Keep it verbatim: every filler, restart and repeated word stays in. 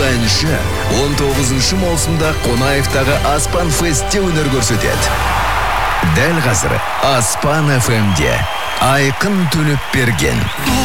әнші он тоғызыншы маусымда Қонаевтағы Аспан Фестте өнер көрсетеді. Дәл қазір Аспан эф эмде Айқын Төлепберген.